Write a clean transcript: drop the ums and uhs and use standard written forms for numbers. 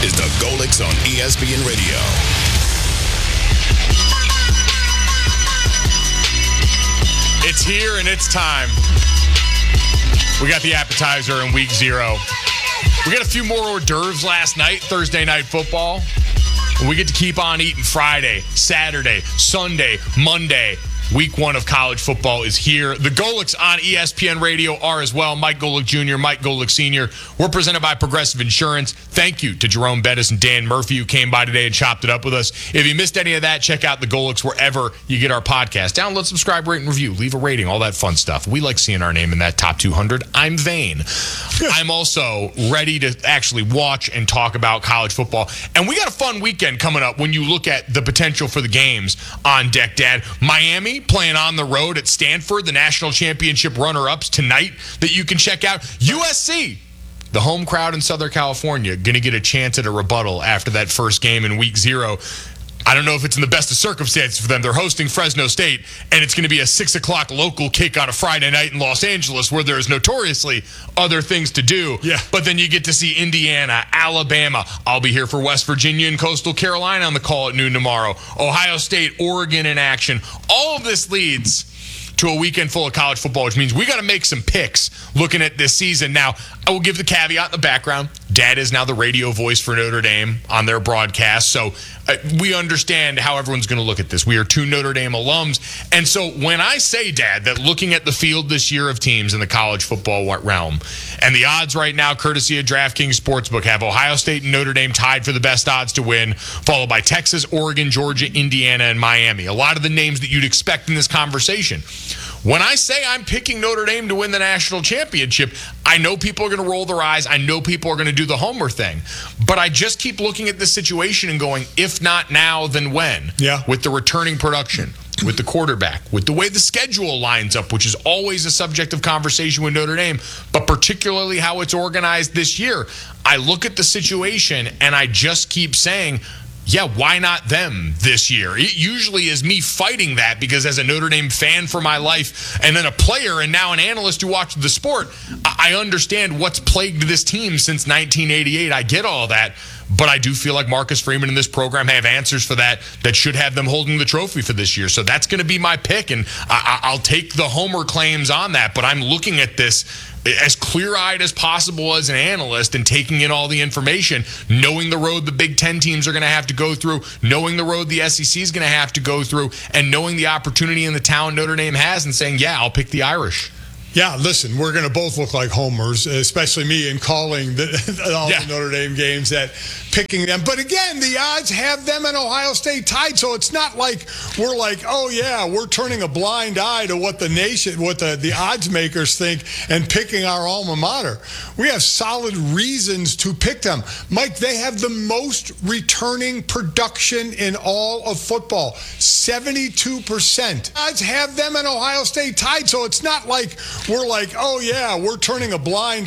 is the Golics on ESPN Radio. It's here and it's time. We got the appetizer in week 0. We got a few more hors d'oeuvres last night, Thursday Night Football. We get to keep on eating Friday, Saturday, Sunday, Monday. Week 1 of college football is here. The Golics on ESPN Radio are as well. Mike Golic Jr., Mike Golic Sr. We're presented by Progressive Insurance. Thank you to Jerome Bettis and Dan Murphy who came by today and chopped it up with us. If you missed any of that, check out the Golics wherever you get our podcast. Download, subscribe, rate, and review. Leave a rating, all that fun stuff. We like seeing our name in that top 200. I'm vain. I'm also ready to actually watch and talk about college football. And we got a fun weekend coming up when you look at the potential for the games on deck, Dad. Miami playing on the road at Stanford, the national championship runner-ups tonight that you can check out. USC, the home crowd in Southern California, going to get a chance at a rebuttal after that first game in week 0. I don't know if it's in the best of circumstances for them. They're hosting Fresno State, and it's going to be a 6 o'clock local kick on a Friday night in Los Angeles where there's notoriously other things to do. Yeah. But then you get to see Indiana, Alabama. I'll be here for West Virginia and Coastal Carolina on the call at noon tomorrow. Ohio State, Oregon in action. All of this leads to a weekend full of college football, which means we got to make some picks looking at this season. Now, I will give the caveat in the background. Dad is now the radio voice for Notre Dame on their broadcast, so we understand how everyone's going to look at this. We are 2 Notre Dame alums, and so when I say, Dad, that looking at the field this year of teams in the college football realm, and the odds right now, courtesy of DraftKings Sportsbook, have Ohio State and Notre Dame tied for the best odds to win, followed by Texas, Oregon, Georgia, Indiana, and Miami. A lot of the names that you'd expect in this conversation. When I say I'm picking Notre Dame to win the national championship, I know people are going to roll their eyes. I know people are going to do the Homer thing. But I just keep looking at this situation and going, if not now, then when? Yeah. With the returning production, with the quarterback, with the way the schedule lines up, which is always a subject of conversation with Notre Dame, but particularly how it's organized this year. I look at the situation and I just keep saying, yeah, why not them this year? It usually is me fighting that because as a Notre Dame fan for my life and then a player and now an analyst who watches the sport, I understand what's plagued this team since 1988. I get all that, but I do feel like Marcus Freeman and this program have answers for that should have them holding the trophy for this year. So that's going to be my pick, and I'll take the homer claims on that, but I'm looking at this as clear-eyed as possible as an analyst and taking in all the information, knowing the road the Big Ten teams are going to have to go through, knowing the road the SEC is going to have to go through, and knowing the opportunity and the talent Notre Dame has and saying, yeah, I'll pick the Irish. Yeah, listen, we're going to both look like homers, especially me in calling all the Notre Dame games, that picking them. But again, the odds have them and Ohio State tied, so it's not like we're like, oh yeah, we're turning a blind eye to what the odds makers think and picking our alma mater. We have solid reasons to pick them. Mike, they have the most returning production in all of football, 72%. Odds have them and Ohio State tied, so it's not like we're like, oh yeah, we're turning a blind